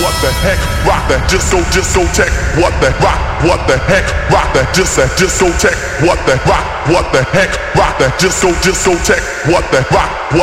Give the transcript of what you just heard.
what the heck, rock that discotheque, what the rock, what the heck, rock that discotheque, what the rock, what the heck, rock that discotheque, what the rock,